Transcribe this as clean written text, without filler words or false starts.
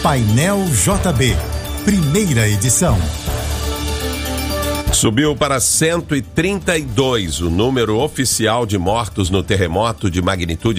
Painel JB, primeira edição. Subiu para 132 o número oficial de mortos no terremoto de magnitude